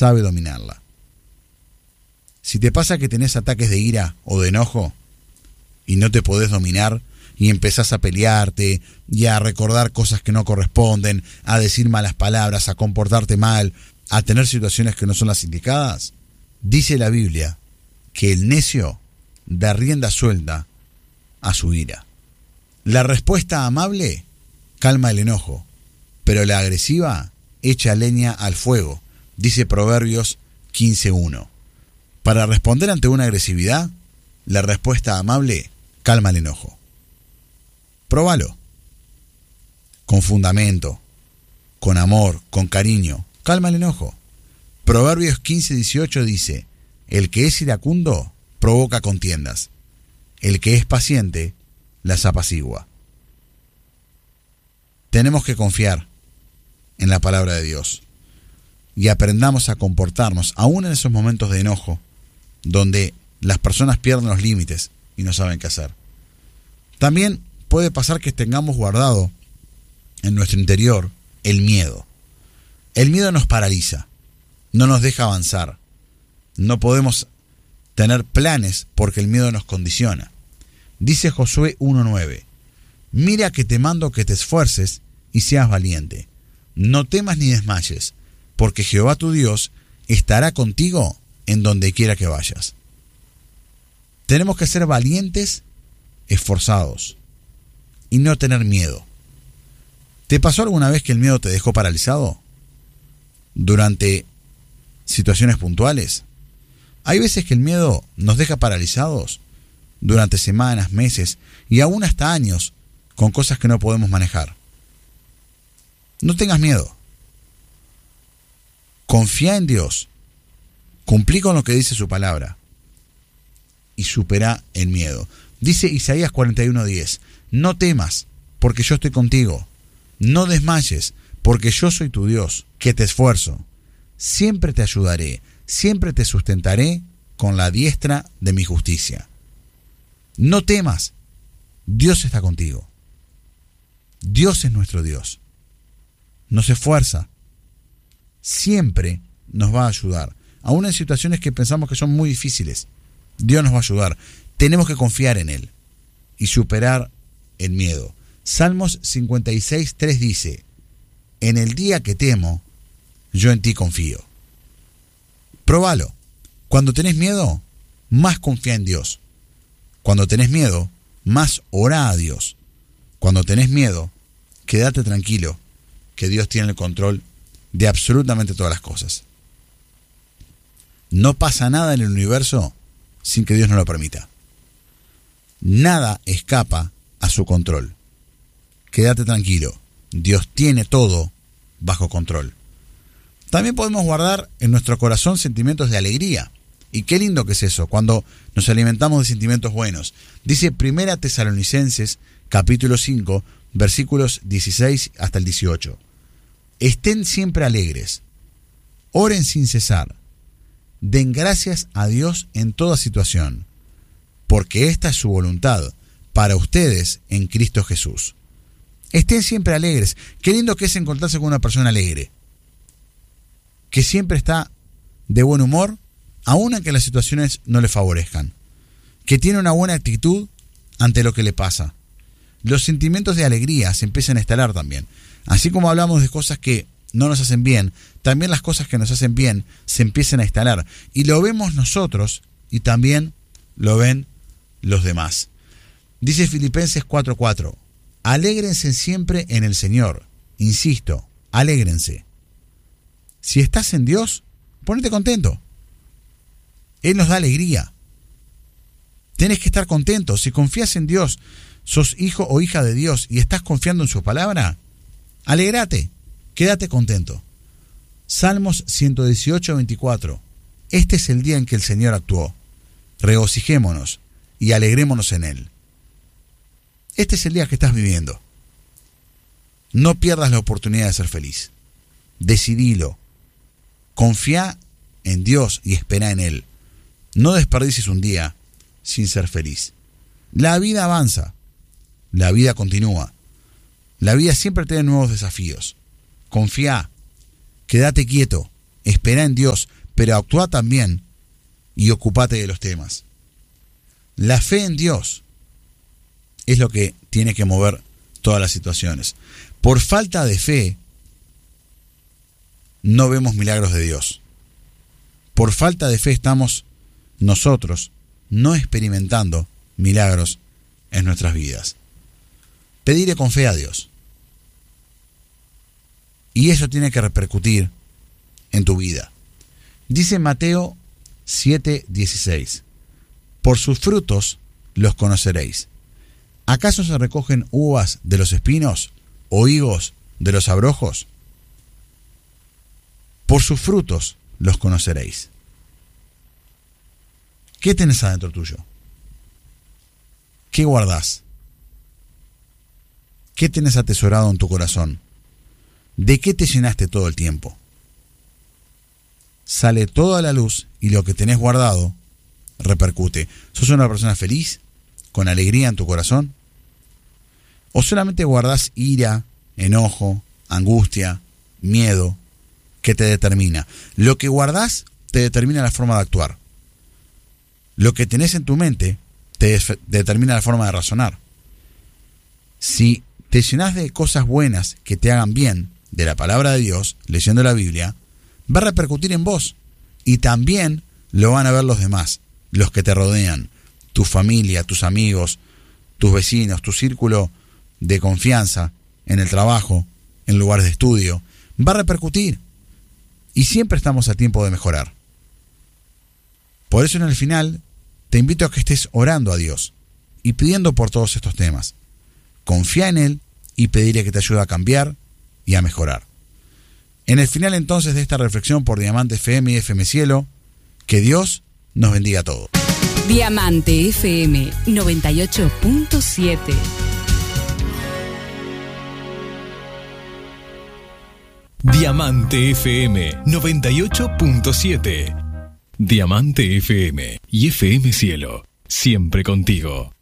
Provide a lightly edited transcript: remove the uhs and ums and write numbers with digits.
sabe dominarla. Si te pasa que tenés ataques de ira o de enojo y no te podés dominar y empezás a pelearte y a recordar cosas que no corresponden, a decir malas palabras, a comportarte mal, a tener situaciones que no son las indicadas, dice la Biblia que el necio da rienda suelta a su ira. La respuesta amable calma el enojo, pero la agresiva echa leña al fuego, dice Proverbios 15:1. Para responder ante una agresividad, la respuesta amable calma el enojo. Próbalo. Con fundamento, con amor, con cariño, calma el enojo. Proverbios 15:18 dice: el que es iracundo provoca contiendas, el que es paciente las apacigua. Tenemos que confiar en la palabra de Dios y aprendamos a comportarnos, aún en esos momentos de enojo, donde las personas pierden los límites y no saben qué hacer. También puede pasar que tengamos guardado en nuestro interior el miedo. El miedo nos paraliza, no nos deja avanzar. No podemos tener planes porque el miedo nos condiciona. Dice Josué 1:9: mira que te mando que te esfuerces y seas valiente. No temas ni desmayes, porque Jehová tu Dios estará contigo en donde quiera que vayas. Tenemos que ser valientes, esforzados y no tener miedo. ¿Te pasó alguna vez que el miedo te dejó paralizado durante situaciones puntuales? Hay veces que el miedo nos deja paralizados durante semanas, meses y aún hasta años con cosas que no podemos manejar. No tengas miedo. Confía en Dios. Cumplí con lo que dice su palabra y supera el miedo. Dice Isaías 41:10: no temas, porque yo estoy contigo. No desmayes, porque yo soy tu Dios, que te esfuerzo. Siempre te ayudaré, siempre te sustentaré con la diestra de mi justicia. No temas, Dios está contigo. Dios es nuestro Dios. Nos esfuerza. Siempre nos va a ayudar. Aún en situaciones que pensamos que son muy difíciles, Dios nos va a ayudar. Tenemos que confiar en Él y superar el miedo. Salmos 56:3 dice: en el día que temo, yo en ti confío. Próbalo. Cuando tenés miedo, más confía en Dios. Cuando tenés miedo, más orá a Dios. Cuando tenés miedo, quédate tranquilo, que Dios tiene el control de absolutamente todas las cosas. No pasa nada en el universo sin que Dios no lo permita. Nada escapa a su control. Quédate tranquilo, Dios tiene todo bajo control. También podemos guardar en nuestro corazón sentimientos de alegría. Y qué lindo que es eso, cuando nos alimentamos de sentimientos buenos. Dice 1 Tesalonicenses, capítulo 5, versículos 16 hasta el 18. Estén siempre alegres, oren sin cesar, den gracias a Dios en toda situación, porque esta es su voluntad para ustedes en Cristo Jesús. Estén siempre alegres. Qué lindo que es encontrarse con una persona alegre, que siempre está de buen humor, aun aunque las situaciones no le favorezcan, que tiene una buena actitud ante lo que le pasa. Los sentimientos de alegría se empiezan a instalar también. Así como hablamos de cosas que no nos hacen bien, también las cosas que nos hacen bien se empiezan a instalar. Y lo vemos nosotros y también lo ven los demás. Dice Filipenses 4:4: alégrense siempre en el Señor. Insisto, alégrense. Si estás en Dios, ponete contento. Él nos da alegría. Tenés que estar contento. Si confías en Dios, sos hijo o hija de Dios y estás confiando en su palabra, alégrate, quédate contento. Salmos 118:24. Este es el día en que el Señor actuó. Regocijémonos y alegrémonos en Él. Este es el día que estás viviendo. No pierdas la oportunidad de ser feliz. Decidilo. Confía en Dios y espera en Él. No desperdicies un día sin ser feliz. La vida avanza. La vida continúa. La vida siempre tiene nuevos desafíos. Confía. Quédate quieto. espera en Dios, pero actúa también y ocupate de los temas. La fe en Dios es lo que tiene que mover todas las situaciones. Por falta de fe, no vemos milagros de Dios. Por falta de fe estamos nosotros no experimentando milagros en nuestras vidas. Pedirle con fe a Dios. Y eso tiene que repercutir en tu vida. Dice Mateo 7:16: por sus frutos los conoceréis. ¿Acaso se recogen uvas de los espinos o higos de los abrojos? Por sus frutos los conoceréis. ¿Qué tenés adentro tuyo? ¿Qué guardás? ¿Qué tenés atesorado en tu corazón? ¿De qué te llenaste todo el tiempo? Sale toda la luz y lo que tenés guardado repercute. ¿Sos una persona feliz? ¿Con alegría en tu corazón? ¿O solamente guardás ira, enojo, angustia, miedo que te determina? Lo que guardás te determina la forma de actuar. Lo que tenés en tu mente te determina la forma de razonar. Si te llenás de cosas buenas que te hagan bien, de la palabra de Dios, leyendo la Biblia, va a repercutir en vos. Y también lo van a ver los demás, los que te rodean, tu familia, tus amigos, tus vecinos, tu círculo de confianza, en el trabajo, en lugares de estudio. Va a repercutir. Y siempre estamos a tiempo de mejorar. Por eso en el final te invito a que estés orando a Dios y pidiendo por todos estos temas. Confía en Él y pedirle que te ayude a cambiar y a mejorar. En el final entonces de esta reflexión por Diamante FM y FM Cielo, que Dios nos bendiga a todos. Diamante FM 98.7. Diamante FM 98.7. Diamante FM y FM Cielo, siempre contigo.